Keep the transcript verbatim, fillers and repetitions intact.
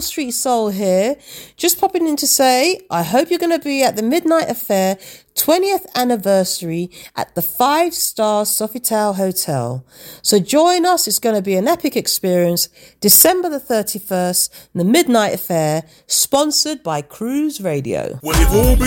Street Soul here. Just popping in to say, I hope you're going to be at the Midnight Affair twentieth anniversary at the five star Sofitel Hotel. So join us. It's going to be an epic experience. December the thirty-first, the Midnight Affair, sponsored by Cruise Radio. Well,